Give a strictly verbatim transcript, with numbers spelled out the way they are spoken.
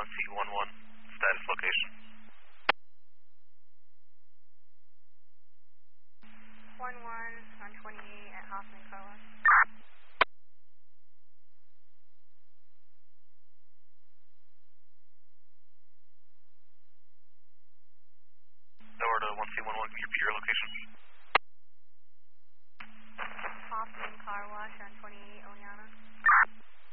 one C one one, status location. one one on twenty-eight at Hoffman Car Wash. Over to one C one one, your, your location. Hoffman Car Wash on twenty-eight, Oneana.